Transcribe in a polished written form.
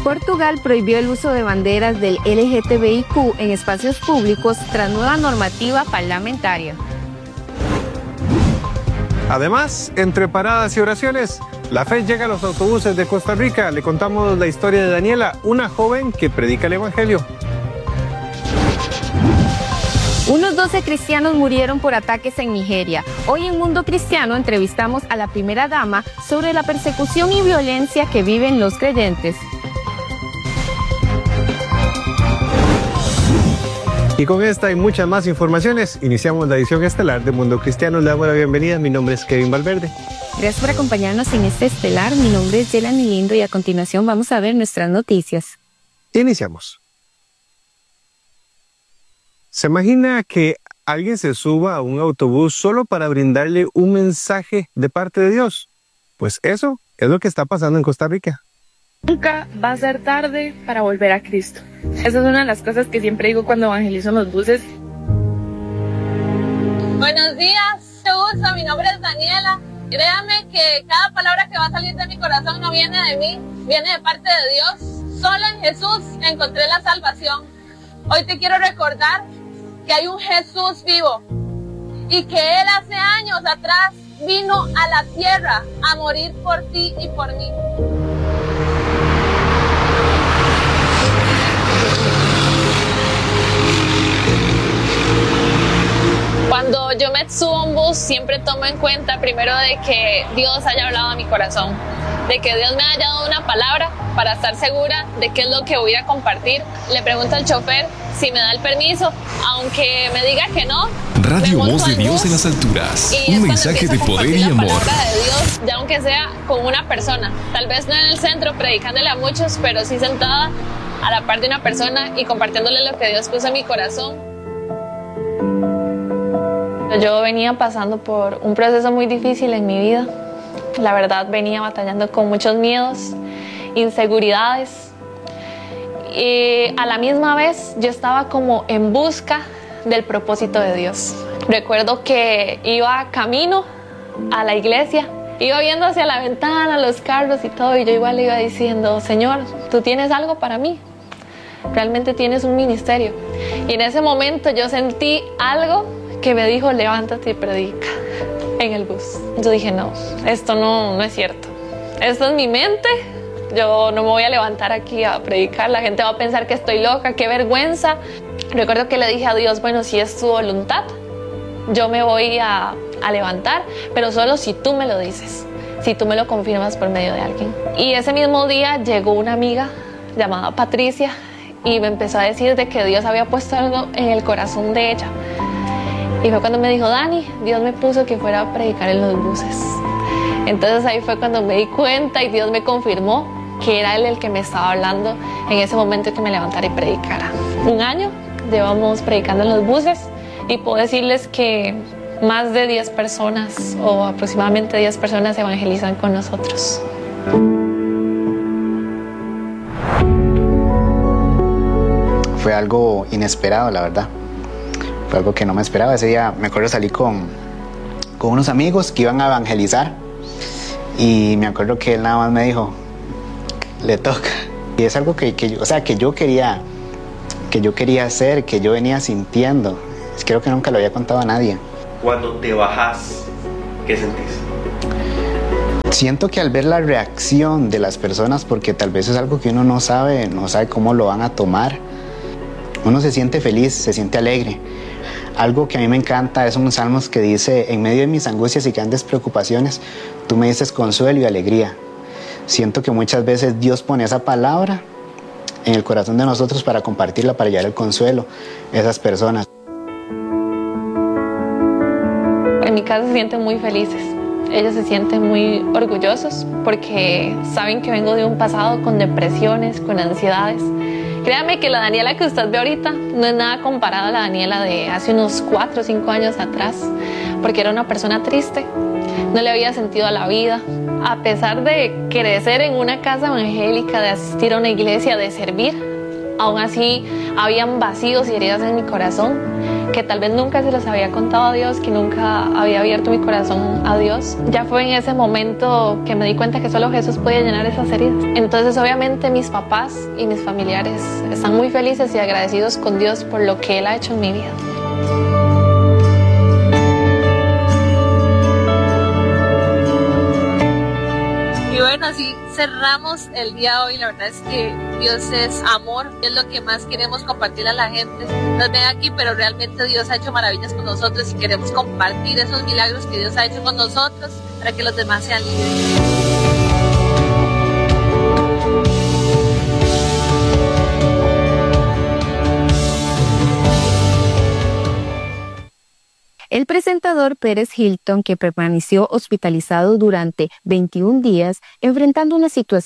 Portugal prohibió el uso de banderas del LGTBIQ en espacios públicos tras nueva normativa parlamentaria. Además, entre paradas y oraciones, la fe llega a los autobuses de Costa Rica. Le contamos la historia de Daniela, una joven que predica el Evangelio. Unos 12 cristianos murieron por ataques en Nigeria. Hoy en Mundo Cristiano entrevistamos a la primera dama sobre la persecución y violencia que viven los creyentes. Y con esta y muchas más informaciones, iniciamos la edición estelar de Mundo Cristiano. Le damos la bienvenida. Mi nombre es Kevin Valverde. Gracias por acompañarnos en este estelar. Mi nombre es Yelani Lindo y a continuación vamos a ver nuestras noticias. Iniciamos. ¿Se imagina que alguien se suba a un autobús solo para brindarle un mensaje de parte de Dios? Pues eso es lo que está pasando en Costa Rica. Nunca va a ser tarde para volver a Cristo. Esa es una de las cosas que siempre digo cuando evangelizo en los buses. Buenos días, mucho gusto, mi nombre es Daniela. Créame que cada palabra que va a salir de mi corazón no viene de mí, viene de parte de Dios. Solo en Jesús encontré la salvación. Hoy te quiero recordar que hay un Jesús vivo y que Él hace años atrás vino a la tierra a morir por ti y por mí. Cuando yo me subo a un bus, siempre tomo en cuenta primero de que Dios haya hablado a mi corazón, de que Dios me haya dado una palabra para estar segura de qué es lo que voy a compartir. Le pregunto al chofer si me da el permiso, aunque me diga que no. Radio Voz de Dios en las alturas, un mensaje de poder y amor. La palabra de Dios, ya aunque sea con una persona, tal vez no en el centro predicándole a muchos, pero sí sentada a la par de una persona y compartiéndole lo que Dios puso en mi corazón. Yo venía pasando por un proceso muy difícil en mi vida. La verdad, venía batallando con muchos miedos, inseguridades. Y a la misma vez yo estaba como en busca del propósito de Dios. Recuerdo que iba camino a la iglesia, iba viendo hacia la ventana, los carros y todo, y yo igual le iba diciendo: Señor, ¿tú tienes algo para mí? Realmente tienes un ministerio. Y en ese momento yo sentí algo que me dijo: levántate y predica, en el bus. Yo dije: no, esto no es cierto. Esto es mi mente. Yo no me voy a levantar aquí a predicar. La gente va a pensar que estoy loca, qué vergüenza. Recuerdo que le dije a Dios: bueno, si es tu voluntad, yo me voy a levantar, pero solo si tú me lo dices, si tú me lo confirmas por medio de alguien. Y ese mismo día llegó una amiga llamada Patricia y me empezó a decir de que Dios había puesto algo en el corazón de ella. Y fue cuando me dijo: Dani, Dios me puso que fuera a predicar en los buses. Entonces ahí fue cuando me di cuenta y Dios me confirmó que era Él el que me estaba hablando en ese momento, que me levantara y predicara. 1 año llevamos predicando en los buses y puedo decirles que más de 10 personas o aproximadamente 10 personas evangelizan con nosotros. Fue algo inesperado, la verdad. Fue algo que no me esperaba. Ese día me acuerdo salí con unos amigos que iban a evangelizar y me acuerdo que él nada más me dijo: le toca. Y es algo que yo quería hacer, que yo venía sintiendo. Creo que nunca lo había contado a nadie. Cuando te bajas, ¿qué sentís? Siento que al ver la reacción de las personas, porque tal vez es algo que uno no sabe cómo lo van a tomar, uno se siente feliz, se siente alegre. Algo que a mí me encanta es un salmos que dice: en medio de mis angustias y grandes preocupaciones, tú me dices consuelo y alegría. Siento que muchas veces Dios pone esa palabra en el corazón de nosotros para compartirla, para llevar el consuelo a esas personas. En mi casa se sienten muy felices. Ellos se sienten muy orgullosos porque saben que vengo de un pasado con depresiones, con ansiedades. Créame que la Daniela que usted ve ahorita no es nada comparada a la Daniela de hace unos 4 o 5 años atrás, porque era una persona triste, no le había sentido a la vida. A pesar de crecer en una casa evangélica, de asistir a una iglesia, de servir, Aún así, habían vacíos y heridas en mi corazón que tal vez nunca se los había contado a Dios, que nunca había abierto mi corazón a Dios. Ya fue en ese momento que me di cuenta que solo Jesús podía llenar esas heridas. Entonces, obviamente, mis papás y mis familiares están muy felices y agradecidos con Dios por lo que Él ha hecho en mi vida. Y bueno, así cerramos el día de hoy. La verdad es que Dios es amor, es lo que más queremos compartir a la gente. Nos ven aquí, pero realmente Dios ha hecho maravillas con nosotros y queremos compartir esos milagros que Dios ha hecho con nosotros para que los demás sean libres. El presentador Pérez Hilton, que permaneció hospitalizado durante 21 días, enfrentando una situación